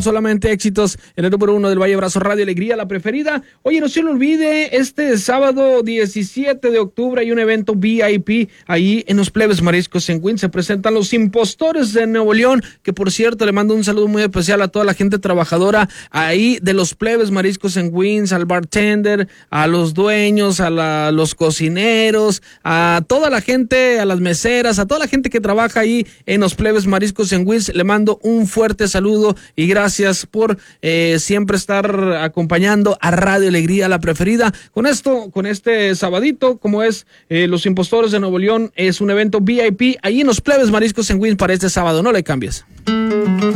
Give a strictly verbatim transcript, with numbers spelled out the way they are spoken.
solamente éxitos en el número uno del Valle Abrazo Radio Alegría, la preferida. Oye, no se le olvide, este sábado diecisiete de octubre hay un evento V I P ahí en los Plebes Mariscos en Queens. Se presentan los Impostores de Nuevo León, que por cierto le mando un saludo muy especial a toda la gente trabajadora ahí de los Plebes Mariscos en Queens, al bartender, a los dueños, a la, los cocineros, a toda la gente, a las meseras, a toda la gente que trabaja ahí en los Plebes Mariscos en Queens. Le mando un fuerte saludo y gracias por eh, siempre estar acompañando a Radio Alegría, la preferida. Con esto, con este sabadito, como es eh, los Impostores de Nuevo León, es un evento V I P ahí en los Plebes Mariscos en Queens para este sábado. No le cambies.